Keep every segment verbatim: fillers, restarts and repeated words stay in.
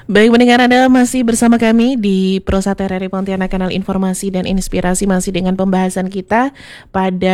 Baik pendengar, Anda masih bersama kami di Prosa T R R I Pontianak, kanal informasi dan inspirasi, masih dengan pembahasan kita pada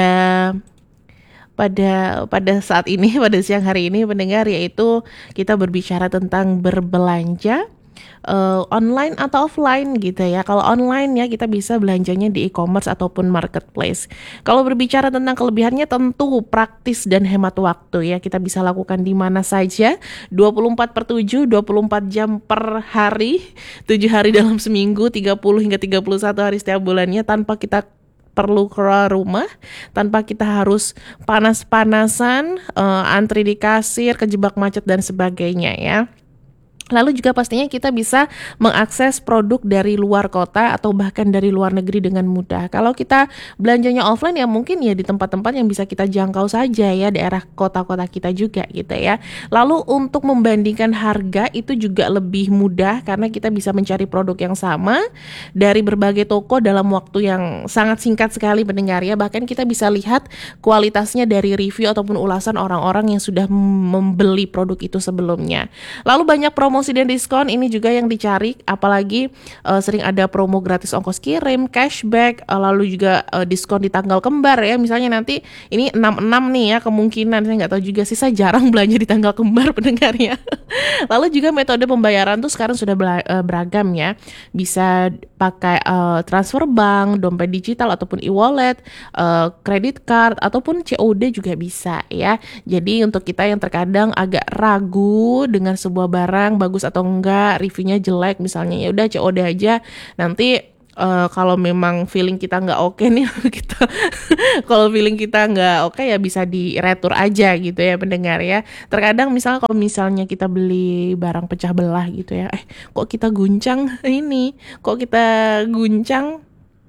pada pada saat ini, pada siang hari ini pendengar, yaitu kita berbicara tentang berbelanja uh, online atau offline gitu ya. Kalau online ya kita bisa belanjanya di e-commerce ataupun marketplace. Kalau berbicara tentang kelebihannya, tentu praktis dan hemat waktu ya. Kita bisa lakukan di mana saja, dua puluh empat per tujuh, dua puluh empat jam per hari, tujuh hari dalam seminggu, tiga puluh hingga tiga puluh satu hari setiap bulannya, tanpa kita perlu keluar rumah, tanpa kita harus panas-panasan, uh, antri di kasir, kejebak macet dan sebagainya ya. Lalu juga pastinya kita bisa mengakses produk dari luar kota atau bahkan dari luar negeri dengan mudah. Kalau kita belanjanya offline ya mungkin ya di tempat-tempat yang bisa kita jangkau saja ya, daerah kota-kota kita juga gitu ya. Lalu untuk membandingkan harga itu juga lebih mudah karena kita bisa mencari produk yang sama dari berbagai toko dalam waktu yang sangat singkat sekali pendengar ya. Bahkan kita bisa lihat kualitasnya dari review ataupun ulasan orang-orang yang sudah membeli produk itu sebelumnya. Lalu banyak promo promosi dan diskon ini juga yang dicari, apalagi uh, sering ada promo gratis ongkos kirim, cashback, uh, lalu juga uh, diskon di tanggal kembar ya. Misalnya nanti ini enam enam nih ya, kemungkinan saya nggak tahu juga sih, saya jarang belanja di tanggal kembar pendengar ya. Lalu juga metode pembayaran tuh sekarang sudah beragam ya. Bisa pakai uh, transfer bank, dompet digital ataupun e-wallet, uh, credit card ataupun C O D juga bisa ya. Jadi untuk kita yang terkadang agak ragu dengan sebuah barang bagus atau enggak, reviewnya jelek misalnya, ya udah C O D aja. Nanti Uh, kalau memang feeling kita nggak oke okay nih kita kalau feeling kita nggak oke okay, ya bisa di retur aja gitu ya pendengar ya. Terkadang misalnya kalau misalnya kita beli barang pecah belah gitu ya, eh kok kita guncang ini, kok kita guncang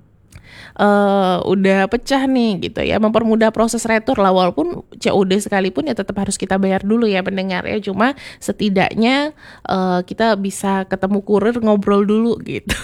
Uh, udah pecah nih gitu ya, mempermudah proses retur lah, walaupun C O D sekalipun ya tetap harus kita bayar dulu ya pendengar ya. Cuma setidaknya uh, kita bisa ketemu kurir, ngobrol dulu gitu.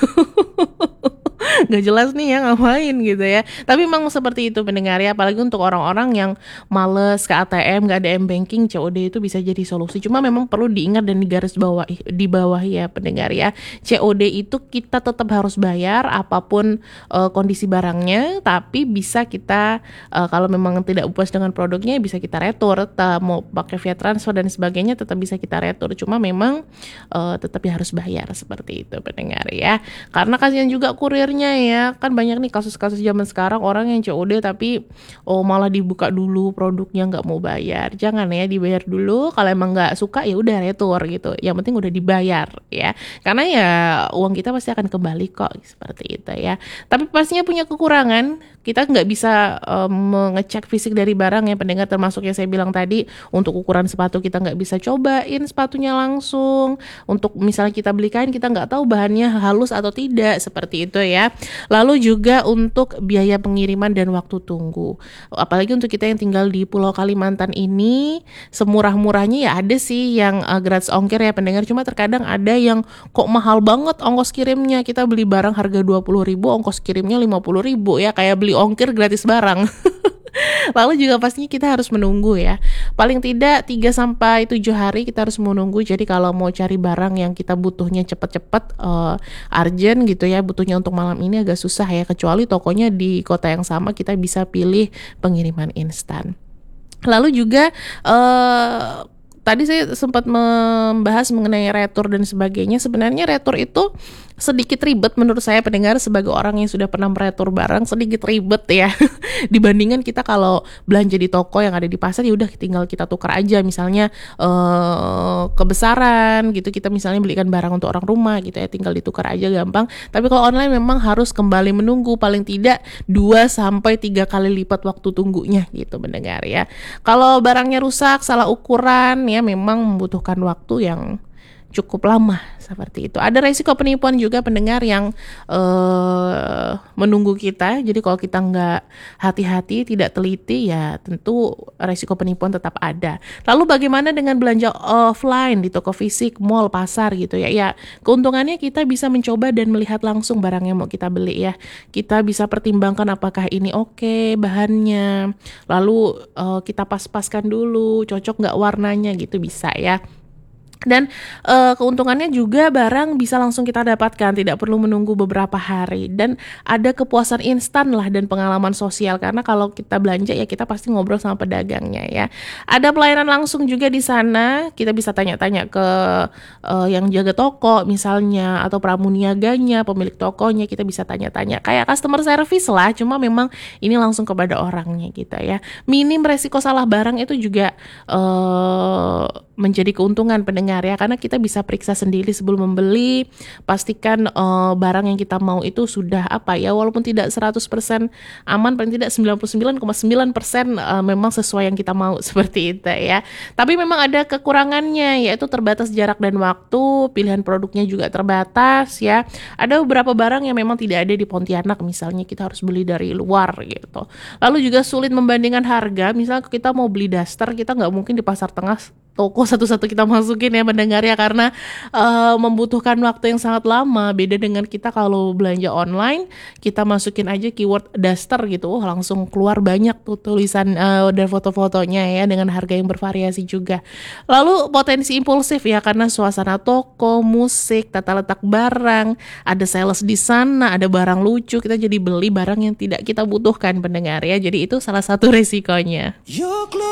Gak jelas nih ya ngapain gitu ya. Tapi memang seperti itu pendengar ya, apalagi untuk orang-orang yang males ke A T M, gak ada m-banking, C O D itu bisa jadi solusi. Cuma memang perlu diingat dan digaris bawah di bawah ya pendengar ya, C O D itu kita tetap harus bayar apapun uh, kondisi barangnya, tapi bisa kita uh, kalau memang tidak puas dengan produknya bisa kita retur, tetap mau pakai via transfer dan sebagainya tetap bisa kita retur. Cuma memang uh, tetap ya harus bayar, seperti itu pendengar ya. Karena kasihan juga kurirnya ya, kan banyak nih kasus-kasus zaman sekarang orang yang C O D tapi oh malah dibuka dulu produknya, nggak mau bayar. Jangan ya, dibayar dulu, kalau emang nggak suka ya udah retur gitu, yang penting udah dibayar ya, karena ya uang kita pasti akan kembali kok, seperti itu ya. Tapi pastinya punya kekurangan, kita nggak bisa um, mengecek fisik dari barang ya pendengar, termasuk yang saya bilang tadi, untuk ukuran sepatu kita nggak bisa cobain sepatunya langsung, untuk misalnya kita beli kain kita nggak tahu bahannya halus atau tidak, seperti itu ya. Lalu juga untuk biaya pengiriman dan waktu tunggu, apalagi untuk kita yang tinggal di Pulau Kalimantan ini, semurah-murahnya ya ada sih yang uh, gratis ongkir ya pendengar. Cuma terkadang ada yang kok mahal banget ongkos kirimnya, kita beli barang harga dua puluh ribu, ongkos kirimnya lima puluh ribu ya, kayak beli ongkir gratis barang. Lalu juga pastinya kita harus menunggu ya, paling tidak tiga sampai tujuh hari kita harus menunggu. Jadi kalau mau cari barang yang kita butuhnya cepet-cepet, uh, urgent gitu ya, butuhnya untuk malam ini agak susah ya, kecuali tokonya di kota yang sama, kita bisa pilih pengiriman instan. Lalu juga uh, tadi saya sempat membahas mengenai retur dan sebagainya. Sebenarnya retur itu sedikit ribet menurut saya pendengar, sebagai orang yang sudah pernah meretur barang, sedikit ribet ya dibandingkan kita kalau belanja di toko yang ada di pasar, ya udah tinggal kita tukar aja, misalnya uh, kebesaran gitu, kita misalnya belikan barang untuk orang rumah gitu ya, tinggal ditukar aja gampang. Tapi kalau online memang harus kembali menunggu paling tidak dua sampai tiga kali lipat waktu tunggunya gitu pendengar ya. Kalau barangnya rusak, salah ukuran ya, memang membutuhkan waktu yang cukup lama, seperti itu. Ada resiko penipuan juga pendengar yang uh, menunggu kita. Jadi kalau kita nggak hati-hati, tidak teliti, ya tentu resiko penipuan tetap ada. Lalu bagaimana dengan belanja offline di toko fisik, mall, pasar gitu ya? Ya keuntungannya kita bisa mencoba dan melihat langsung barang yang mau kita beli ya. Kita bisa pertimbangkan apakah ini oke okay, bahannya. Lalu uh, kita pas-paskan dulu, cocok nggak warnanya gitu, bisa ya. Dan, eee, keuntungannya juga barang bisa langsung kita dapatkan, tidak perlu menunggu beberapa hari, dan ada kepuasan instan lah dan pengalaman sosial, karena kalau kita belanja ya kita pasti ngobrol sama pedagangnya ya. Ada pelayanan langsung juga di sana, kita bisa tanya-tanya ke, eee, yang jaga toko misalnya, atau pramuniaganya, pemilik tokonya, kita bisa tanya-tanya, kayak customer service lah, cuma memang ini langsung kepada orangnya gitu ya. Minim resiko salah barang itu juga, eee, menjadi keuntungan pendengar ya, karena kita bisa periksa sendiri sebelum membeli, pastikan uh, barang yang kita mau itu sudah apa ya, walaupun tidak seratus persen aman, paling tidak sembilan puluh sembilan koma sembilan persen uh, memang sesuai yang kita mau, seperti itu ya. Tapi memang ada kekurangannya, yaitu terbatas jarak dan waktu, pilihan produknya juga terbatas ya. Ada beberapa barang yang memang tidak ada di Pontianak, misalnya kita harus beli dari luar gitu. Lalu juga sulit membandingkan harga, misalnya kita mau beli daster, kita nggak mungkin di pasar tengah toko satu-satu kita masukin ya mendengar ya, karena uh, membutuhkan waktu yang sangat lama. Beda dengan kita kalau belanja online, kita masukin aja keyword daster gitu, oh, langsung keluar banyak tuh tulisan uh, dan foto-fotonya ya, dengan harga yang bervariasi juga. Lalu potensi impulsif ya, karena suasana toko, musik, tata letak barang, ada sales di sana, ada barang lucu, kita jadi beli barang yang tidak kita butuhkan pendengar ya. Jadi itu salah satu resikonya.